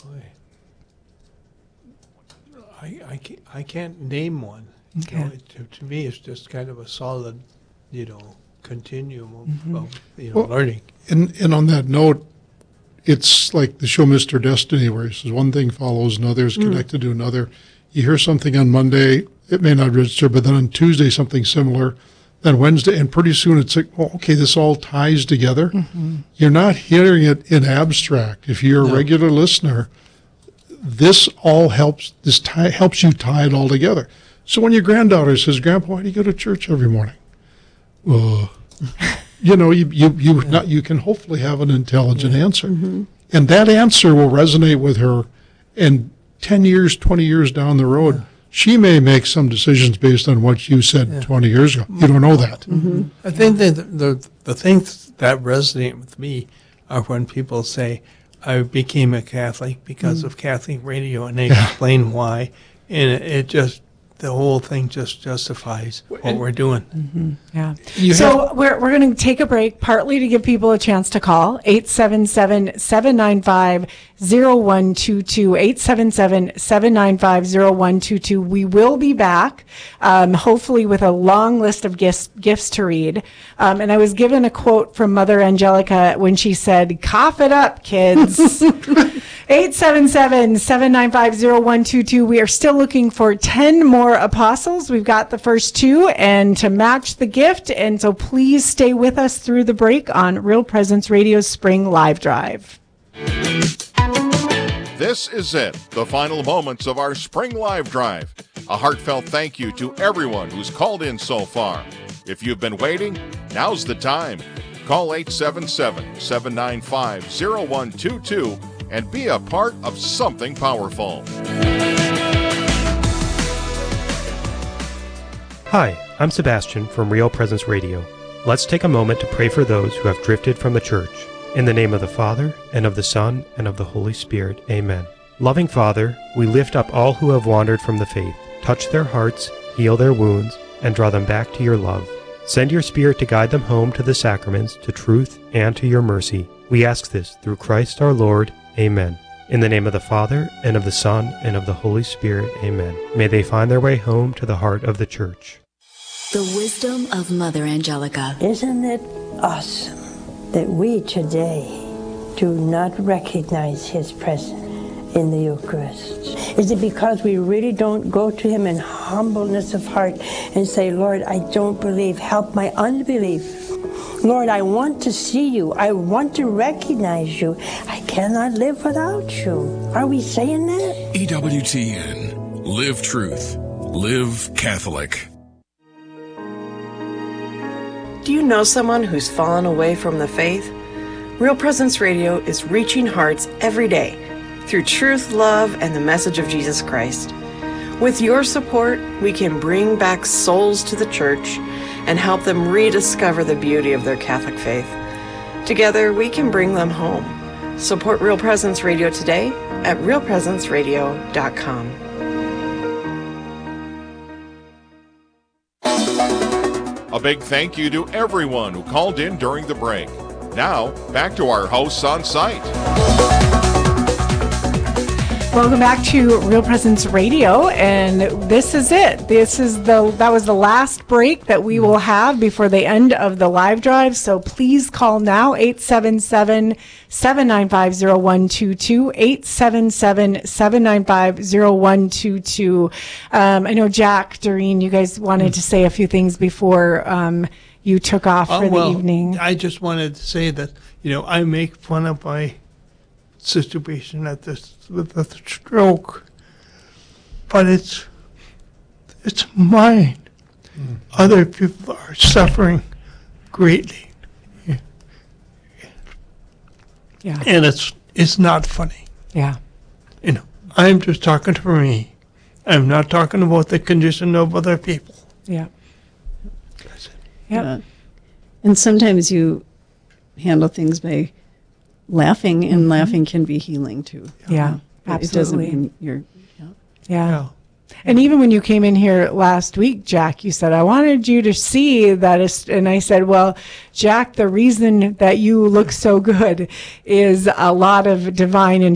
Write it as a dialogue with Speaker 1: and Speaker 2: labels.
Speaker 1: I can't name one.
Speaker 2: Okay.
Speaker 1: You know, to me, it's just kind of a solid, continuum of learning.
Speaker 3: And on that note, it's like the show Mr. Destiny, where he says one thing follows another, is connected to another. You hear something on Monday, it may not register, but then on Tuesday something similar, then Wednesday, and pretty soon it's like, oh, okay, this all ties together. You're not hearing it in abstract. If you're a regular listener, this all helps. Helps you tie it all together. So when your granddaughter says, "Grandpa, why do you go to church every morning?" You can hopefully have an intelligent answer, and that answer will resonate with her. And 10 years, 20 years down the road, she may make some decisions based on what you said 20 years ago. You don't know that.
Speaker 1: I think that the things that resonate with me are when people say, I became a Catholic because of Catholic radio, and they explain why, and the whole thing just justifies what we're doing.
Speaker 2: Yeah. So we're going to take a break, partly to give people a chance to call, 877-795-0122, 877-795-0122. We will be back, hopefully with a long list of gifts to read. And I was given a quote from Mother Angelica when she said, "Cough it up, kids." 877-795-0122. We are still looking for 10 more apostles. We've got the first 2, and to match the gift. And so please stay with us through the break on Real Presence Radio's Spring Live Drive.
Speaker 4: This is it, the final moments of our Spring Live Drive. A heartfelt thank you to everyone who's called in so far. If you've been waiting, now's the time. Call 877-795-0122 and be a part of something powerful.
Speaker 5: Hi, I'm Sebastian from Real Presence Radio. Let's take a moment to pray for those who have drifted from the church. In the name of the Father, and of the Son, and of the Holy Spirit. Amen. Loving Father, we lift up all who have wandered from the faith. Touch their hearts, heal their wounds, and draw them back to your love. Send your Spirit to guide them home to the sacraments, to truth, and to your mercy. We ask this through Christ our Lord. Amen. In the name of the Father, and of the Son, and of the Holy Spirit. Amen. May they find their way home to the heart of the Church.
Speaker 6: The wisdom of Mother Angelica.
Speaker 7: Isn't it awesome that we today do not recognize His presence in the Eucharist? Is it because we really don't go to Him in humbleness of heart and say, "Lord, I don't believe, help my unbelief. Lord, I want to see you. I want to recognize you. I cannot live without you." Are we saying that?
Speaker 8: EWTN. Live truth. Live Catholic.
Speaker 9: Do you know someone who's fallen away from the faith? Real Presence Radio is reaching hearts every day through truth, love, and the message of Jesus Christ. With your support, we can bring back souls to the church and help them rediscover the beauty of their Catholic faith. Together, we can bring them home. Support Real Presence Radio today at realpresenceradio.com.
Speaker 4: A big thank you to everyone who called in during the break. Now, back to our hosts on site.
Speaker 2: Welcome back to Real Presence Radio, and this is it. That was the last break that we will have before the end of the live drive. So please call now, 877-795-0122, 877-795-0122. I know Jack, Doreen, you guys wanted to say a few things before you took off for the evening.
Speaker 1: I just wanted to say that, I make fun of my situation with the stroke, but it's mine. Other people are suffering greatly.
Speaker 2: Yeah.
Speaker 1: And it's not funny.
Speaker 2: Yeah.
Speaker 1: I'm just talking for me. I'm not talking about the condition of other people.
Speaker 2: Yeah.
Speaker 1: That's it.
Speaker 2: Yeah.
Speaker 10: And sometimes you handle things by laughing, and laughing can be healing too.
Speaker 2: Yeah, absolutely.
Speaker 10: It doesn't mean you're...
Speaker 2: Yeah. And even when you came in here last week, Jack, you said, I wanted you to see that. And I said, well, Jack, the reason that you look so good is a lot of divine